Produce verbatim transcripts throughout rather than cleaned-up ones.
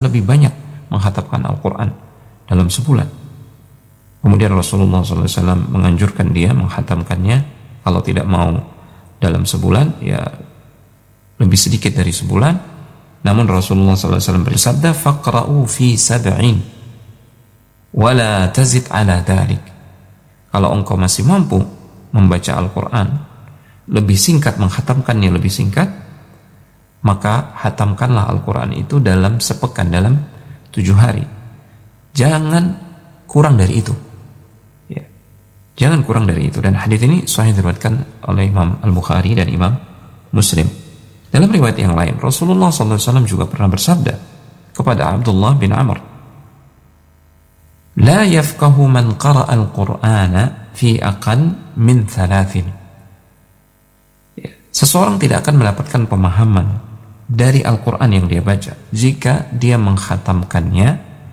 lebih banyak menghatamkan Al-Quran dalam sebulan. Kemudian Rasulullah shallallahu alaihi wasallam menganjurkan dia menghatamkannya, kalau tidak mau dalam sebulan, ya lebih sedikit dari sebulan. Namun Rasulullah shallallahu alaihi wasallam bersabda, faqra'u fi sab'in wala tazid ala dhalik. Kalau engkau masih mampu membaca Al-Quran lebih singkat, menghatamkannya lebih singkat, maka hatamkanlah Al-Quran itu dalam sepekan, dalam tujuh hari. Jangan kurang dari itu, ya. Jangan kurang dari itu. Dan hadis ini sahih diriwayatkan oleh Imam Al-Bukhari dan Imam Muslim. Dalam riwayat yang lain, Rasulullah shallallahu alaihi wasallam juga pernah bersabda kepada Abdullah bin Amr, la yafqahu man qara'a al-Qur'ana fi aqal min thalathin. Seseorang tidak akan mendapatkan pemahaman dari Al-Quran yang dia baca jika dia menghatamkannya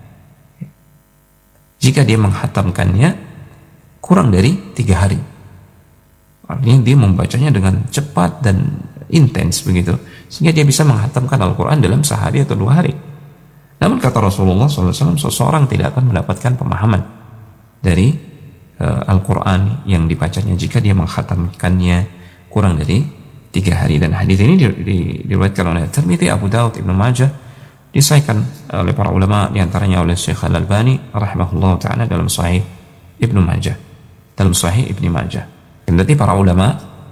jika dia menghatamkannya kurang dari tiga hari. Artinya dia membacanya dengan cepat dan intens begitu, sehingga dia bisa menghatamkan Al-Quran dalam sehari atau dua hari. Namun kata Rasulullah shallallahu alaihi wasallam, seseorang tidak akan mendapatkan pemahaman dari uh, Al-Quran yang dibacanya jika dia menghatamkannya kurang dari tiga hari. Dan hadis ini diriwayatkan oleh Tirmidzi, Abu Daud, Ibnu Majah, disahihkan oleh para ulama, diantaranya oleh Syekh Al-Albani rahimahullah taala dalam Sahih Ibnu Majah, dalam Sahih Ibnu Majah. Dan berarti para ulama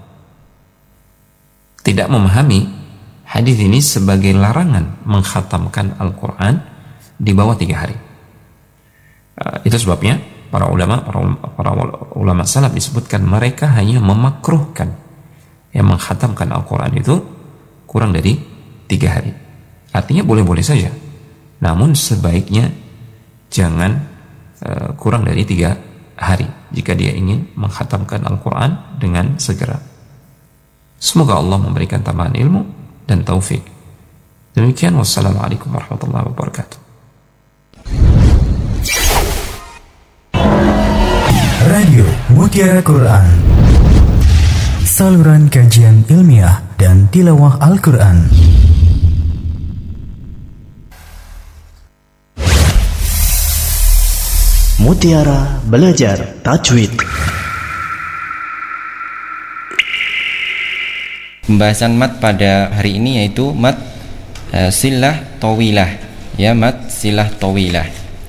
tidak memahami hadis ini sebagai larangan menghatamkan Al-Quran di bawah tiga hari. Uh, itu sebabnya para ulama para, para ulama salaf disebutkan mereka hanya memakruhkan yang menghatamkan Al-Quran itu kurang dari tiga hari. Artinya boleh-boleh saja, namun sebaiknya jangan uh, kurang dari tiga hari jika dia ingin menghatamkan Al-Quran dengan segera. Semoga Allah memberikan tambahan ilmu dan taufik. Demikian, wassalamualaikum warahmatullahi wabarakatuh. Radio Mutiara Quran, saluran kajian ilmiah dan tilawah Al-Quran. Mutiara Belajar Tajwid. Pembahasan mat pada hari ini yaitu mat uh, silah tawilah, ya, mat silah tawilah.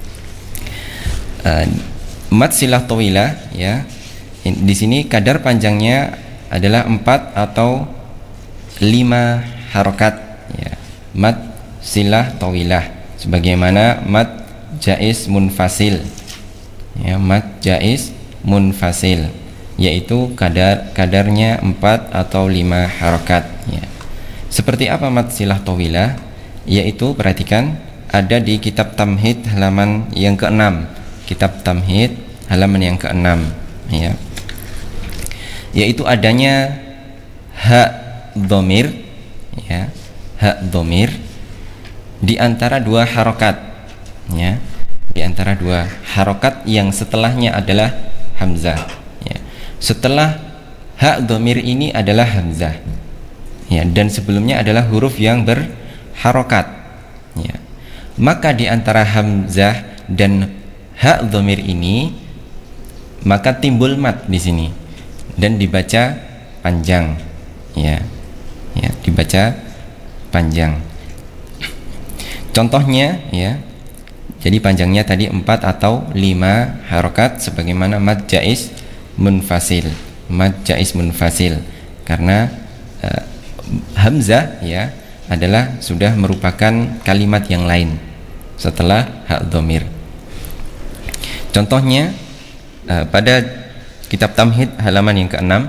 Uh, mat silah tawilah, ya. Di sini kadar panjangnya adalah empat atau lima harokat, ya. Mat silah tawilah, sebagaimana mat jaiz munfasil, ya, mat jaiz munfasil, yaitu kadar kadarnya empat atau lima harokat, ya. Seperti apa mat silah tawilah? Yaitu perhatikan, ada di kitab Tamhid halaman yang keenam, kitab Tamhid halaman yang keenam, ya. Yaitu adanya hak dhamir, ya, hak dhamir di antara dua harokat, ya, di antara dua harokat yang setelahnya adalah hamzah, ya. Setelah hak dhamir ini adalah hamzah, ya, dan sebelumnya adalah huruf yang berharokat, ya. Maka di antara hamzah dan hak dhamir ini maka timbul mat di sini dan dibaca panjang, ya, ya, dibaca panjang. Contohnya, ya, jadi panjangnya tadi empat atau lima harokat, sebagaimana mad jaiz munfasil, mad jaiz munfasil, karena uh, hamzah, ya, adalah sudah merupakan kalimat yang lain setelah hak dhamir. Contohnya uh, pada kitab Tamhid halaman yang keenam,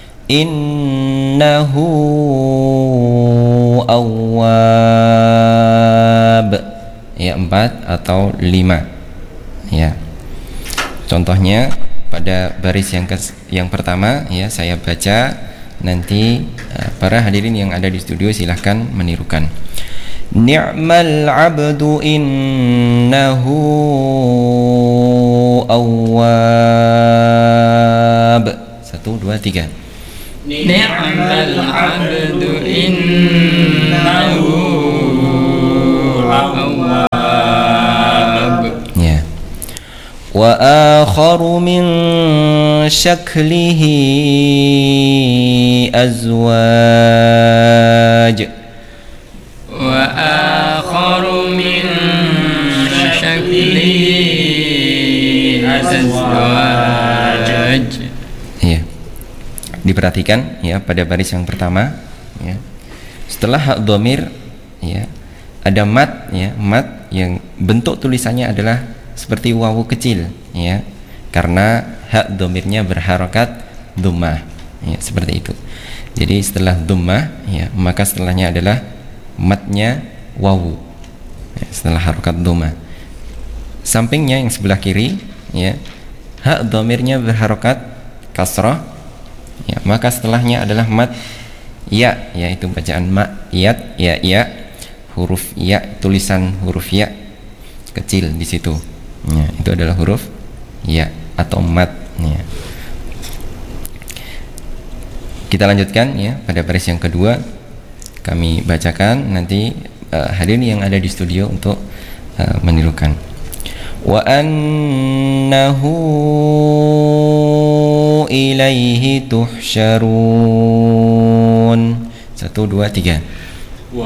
innahu awwab, ya, empat atau lima, ya. Contohnya pada baris yang kes, yang pertama, ya, saya baca, nanti uh, para hadirin yang ada di studio silahkan menirukan. Ni'mal abdu innahu awwab. Satu, dua, tiga. Ni'mal abdu innahu awwab. wa akharu min syaklihi azwaj wa akharu min syaklihi azwaj. Ya. Diperhatikan ya pada baris yang pertama ya. Setelah hak dhamir ya, ada mat ya, mat yang bentuk tulisannya adalah seperti wawu kecil ya. Karena hak dhamirnya berharokat dhammah ya, seperti itu. Jadi setelah dhammah ya, maka setelahnya adalah matnya wawu ya, setelah harokat dhammah. Sampingnya yang sebelah kiri ya, hak dhamirnya berharokat kasrah ya, maka setelahnya adalah mat ya, yaitu bacaan ma, yat, ya, ya, huruf ya, tulisan huruf ya kecil di situ. Ya, itu adalah huruf ya atau mat. Ya. Kita lanjutkan ya pada baris yang kedua. Kami bacakan nanti uh, hadirin yang ada di studio untuk uh, menirukan. Wa annahu ilaihi tuhsyarun. Satu, dua, tiga.